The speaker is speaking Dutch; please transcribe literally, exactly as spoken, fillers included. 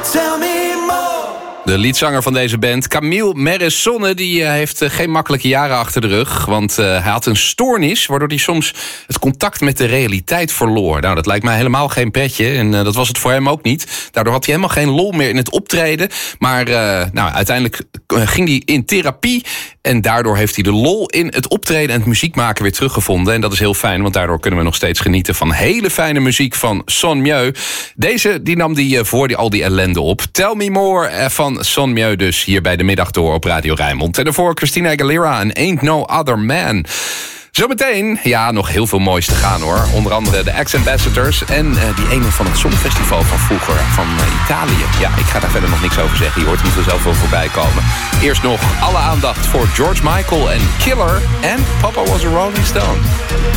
Tell me more. De liedzanger van deze band, Camille Meressonne, die uh, heeft uh, geen makkelijke jaren achter de rug. Want uh, hij had een stoornis, waardoor hij soms het contact met de realiteit verloor. Nou, dat lijkt mij helemaal geen pretje. En uh, dat was het voor hem ook niet. Daardoor had hij helemaal geen lol meer in het optreden. Maar uh, nou, uiteindelijk ging hij in therapie. En daardoor heeft hij de lol in het optreden en het muziek maken weer teruggevonden. En dat is heel fijn, want daardoor kunnen we nog steeds genieten van hele fijne muziek van Son Mieu. Deze die nam die uh, voor die, al die ellende op. Tell Me More uh, van Son Mieu dus hier bij de middag door op Radio Rijnmond. En daarvoor Christina Aguilera en Ain't No Other Man. Zometeen, ja, nog heel veel moois te gaan hoor. Onder andere de X-Ambassadors en uh, die ene van het Songfestival van vroeger, van uh, Italië. Ja, ik ga daar verder nog niks over zeggen. Je hoort hem er zelf wel voorbij komen. Eerst nog alle aandacht voor George Michael en Killer en Papa Was a Rolling Stone.